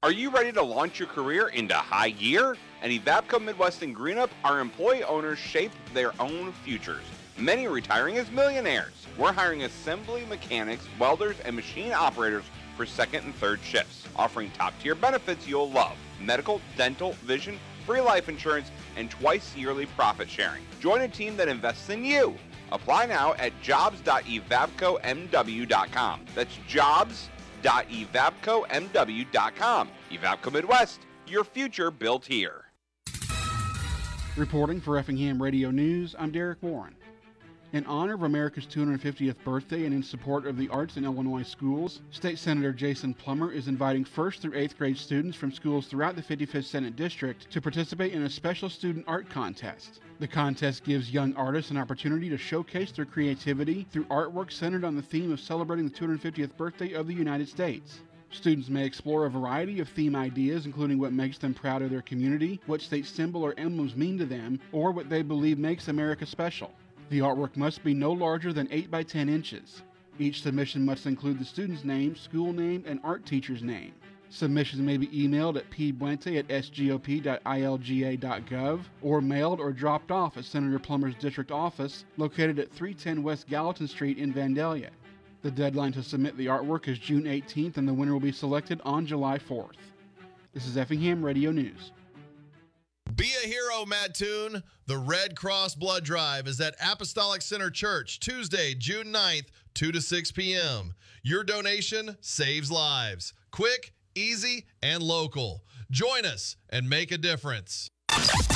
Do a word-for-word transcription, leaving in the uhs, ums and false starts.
Are you ready to launch your career into high gear? At Evapco Midwest and Greenup, our employee owners shape their own futures. Many are retiring as millionaires. We're hiring assembly mechanics, welders, and machine operators for second and third shifts, offering top-tier benefits you'll love. Medical, dental, vision, free life insurance, and twice yearly profit sharing. Join a team that invests in you. Apply now at jobs dot evapco m w dot com. That's jobs dot evapco m w dot com. Evapco Midwest, your future built here. Reporting for Effingham Radio News, I'm Derek Warren. In honor of America's two hundred fiftieth birthday and in support of the arts in Illinois schools, State Senator Jason Plummer is inviting first through eighth grade students from schools throughout the fifty-fifth Senate District to participate in a special student art contest. The contest gives young artists an opportunity to showcase their creativity through artwork centered on the theme of celebrating the two hundred fiftieth birthday of the United States. Students may explore a variety of theme ideas, including what makes them proud of their community, what state symbol or emblems mean to them, or what they believe makes America special. The artwork must be no larger than eight by ten inches. Each submission must include the student's name, school name, and art teacher's name. Submissions may be emailed at p buente at s g o p dot i l g a dot gov or mailed or dropped off at Senator Plummer's district office located at three ten West Gallatin Street in Vandalia. The deadline to submit the artwork is June eighteenth and the winner will be selected on July fourth. This is Effingham Radio News. Be a hero, Mattoon. The Red Cross Blood Drive is at Apostolic Center Church, Tuesday, June ninth, two to six p.m. Your donation saves lives. Quick, easy, and local. Join us and make a difference.